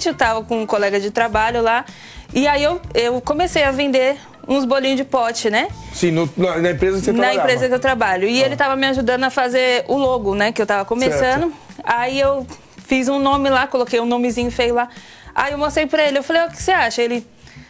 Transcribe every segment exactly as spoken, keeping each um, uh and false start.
seguinte, eu tava com um colega de trabalho lá, e aí eu, eu comecei a vender uns bolinhos de pote, né? Sim, no, na empresa que você Na trabalhava. empresa que eu trabalho. E ah. ele tava me ajudando a fazer o logo, né? Que eu tava começando. Certo. Aí eu fiz um nome lá, coloquei um nomezinho feio lá. Aí eu mostrei pra ele, eu falei, o que você acha? Ele,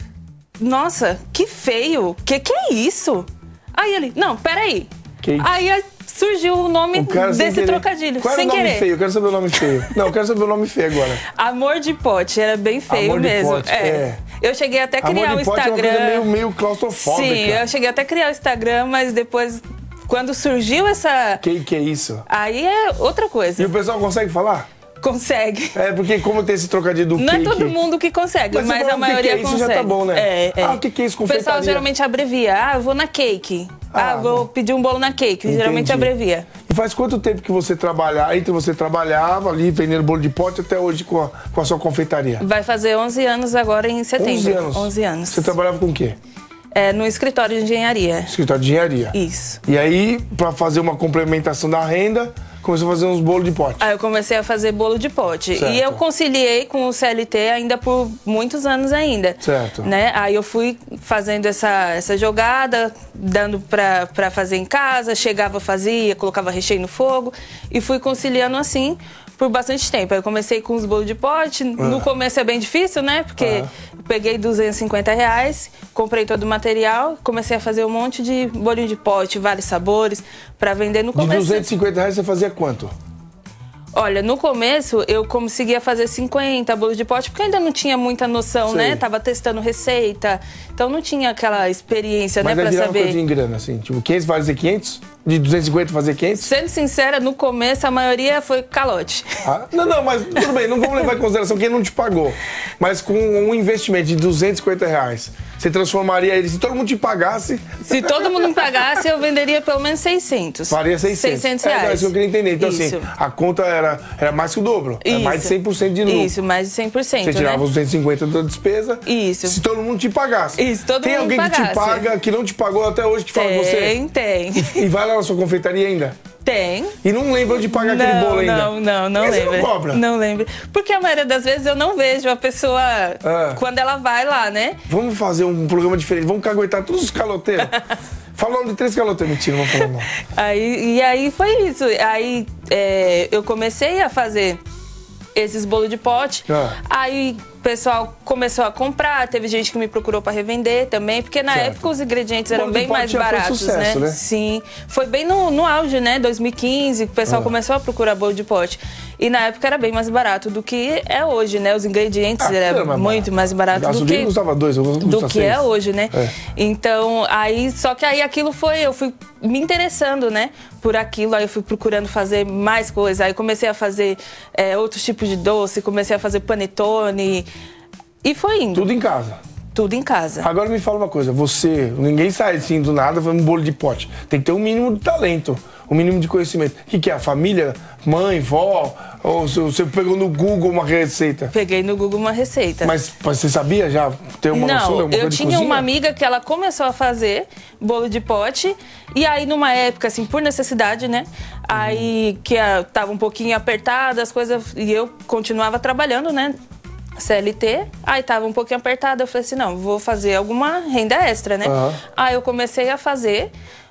nossa, que feio, que que é isso? Aí ele, não, peraí. Que... Aí surgiu o nome o desse trocadilho, Qual era sem o nome querer. feio? Eu quero saber o nome feio. Não, eu quero saber o nome feio agora. Amor de Pote, era bem feio Amor mesmo. De pote, é. é. Eu cheguei até a criar Amor o de pote Instagram. É uma coisa meio, meio claustrofóbica. Sim, eu cheguei até a criar o Instagram, mas depois, quando surgiu essa... Que que é isso? Aí é outra coisa. E o pessoal consegue falar? Consegue. É, porque como tem esse trocadilho do Não cake... Não é todo mundo que consegue, mas, mas a maioria que que é consegue. Isso já tá bom, né? É, é. Ah, o que que é isso, confeitaria? O pessoal geralmente abrevia. Ah, eu vou na cake. Ah, ah vou bom. pedir um bolo na cake. Entendi. Geralmente abrevia. E faz quanto tempo que você trabalha, entre você trabalhava ali vendendo bolo de pote até hoje com a, com a sua confeitaria? Vai fazer onze anos agora em setembro. onze anos? onze anos. Você trabalhava com o quê? É, no escritório de engenharia. Escritório de engenharia. Isso. E aí, para fazer uma complementação da renda, começou a fazer uns bolos de pote. Aí eu comecei a fazer bolo de pote. Certo. E eu conciliei com o C L T ainda por muitos anos ainda. Certo. Né? Aí eu fui fazendo essa, essa jogada, dando pra, pra fazer em casa, chegava, fazia, colocava recheio no fogo e fui conciliando assim por bastante tempo. Aí eu comecei com os bolos de pote. Ah. No começo é bem difícil, né? Porque ah. eu peguei duzentos e cinquenta reais, comprei todo o material, comecei a fazer um monte de bolinho de pote, vários sabores, para vender no começo. De duzentos e cinquenta reais você fazia quanto? Olha, no começo eu conseguia fazer cinquenta bolos de pote, porque ainda não tinha muita noção, Sei. né? Tava testando receita, então não tinha aquela experiência, Mas né, pra saber. Mas em grana, assim, tipo, quinhentos fazer quinhentos? De duzentos e cinquenta fazer quinhentos? Sendo sincera, no começo a maioria foi calote. Ah, não, não, mas tudo bem, não vamos levar em consideração quem não te pagou. Mas com um investimento de duzentos e cinquenta reais, você transformaria ele, se todo mundo te pagasse... Se todo mundo me pagasse, eu venderia pelo menos seiscentos. Faria seiscentos. seiscentos reais. É, não, isso que eu queria entender. Então, isso. assim, a conta era, era mais que o dobro. Era mais de cem por cento de lucro. Isso, mais de cem por cento, Você tirava né? os duzentos e cinquenta da despesa. Isso. Se todo mundo te pagasse. Isso, todo tem mundo alguém pagasse. que te paga, que não te pagou até hoje, que tem, fala com você? Tem, tem. E, e vai lá na sua confeitaria ainda? Tem. E não lembra de pagar não, aquele bolo ainda? Não, não, não Mas lembro. Você não cobra? Não lembro. Porque a maioria das vezes eu não vejo a pessoa ah. quando ela vai lá, né? Vamos fazer um programa diferente, vamos caguetar todos os caloteiros. Fala o nome de três caloteiros, mentira, não vou falar não. Aí, e aí foi isso. Aí é, eu comecei a fazer esses bolos de pote. Ah. Aí o pessoal começou a comprar, teve gente que me procurou para revender também, porque na certo. época os ingredientes eram bem mais baratos, sucesso, né? né? Sim. Foi bem no, no auge, né? dois mil e quinze, o pessoal ah. começou a procurar bolo de pote. E na época era bem mais barato do que é hoje, né? Os ingredientes ah, eram mais muito barato. mais baratos do que, custava dois, eu do que seis. é hoje, né? É. Então, aí, só que aí aquilo foi, eu fui me interessando, né? Por aquilo, aí eu fui procurando fazer mais coisas. Aí comecei a fazer é, outros tipos de doce, comecei a fazer panetone. E foi indo. Tudo em casa? Tudo em casa. Agora me fala uma coisa, você, ninguém sai assim do nada fazendo um bolo de pote. Tem que ter um mínimo de talento, um mínimo de conhecimento. O que, que é? A família? Mãe, vó? Ou você pegou no Google uma receita? Peguei no Google uma receita. Mas, mas você sabia já ter uma Não, noção? eu tinha uma amiga que ela começou a fazer bolo de pote. E aí, numa época, assim, por necessidade, né? Aí, que a, tava um pouquinho apertada, as coisas... E eu continuava trabalhando, né? C L T, aí tava um pouquinho apertada, eu falei assim, não, vou fazer alguma renda extra, né? Uhum. Aí eu comecei a fazer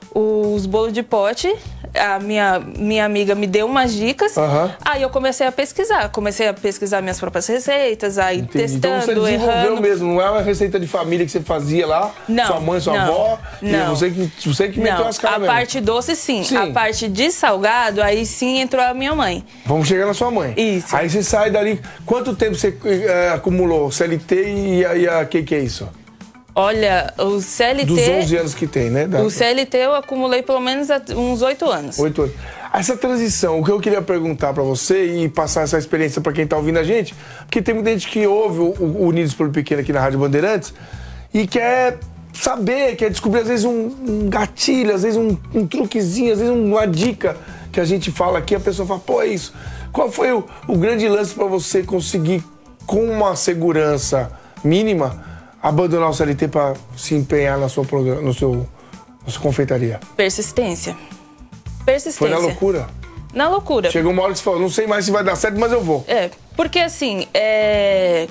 os bolos de pote, a minha, minha amiga me deu umas dicas, uhum. aí eu comecei a pesquisar, comecei a pesquisar minhas próprias receitas, aí Entendi. testando, errando. Então você desenvolveu errando. mesmo, não é uma receita de família que você fazia lá, não, sua mãe, sua não, avó, não. e você que, você que meteu não, as caras a mesmo. parte doce sim. sim, a parte de salgado, aí sim entrou a minha mãe. Vamos chegar na sua mãe. Isso. Aí você sai dali, quanto tempo você é, acumulou C L T e a, e a que que é isso? Olha, o C L T... Dos onze anos que tem, né? Da... O C L T eu acumulei pelo menos uns oito anos. Oito anos. Essa transição, o que eu queria perguntar pra você e passar essa experiência pra quem tá ouvindo a gente, porque tem muita gente que ouve o, o Unidos pelo Pequeno aqui na Rádio Bandeirantes e quer saber, quer descobrir às vezes um, um gatilho, às vezes um, um truquezinho, às vezes uma dica que a gente fala aqui, a pessoa fala, pô, é isso. Qual foi o, o grande lance pra você conseguir, com uma segurança mínima, abandonar o C L T para se empenhar na sua, no seu, na sua confeitaria? Persistência. Persistência. Foi na loucura? Na loucura. Chegou uma hora que você falou, não sei mais se vai dar certo, mas eu vou. É, porque assim, é...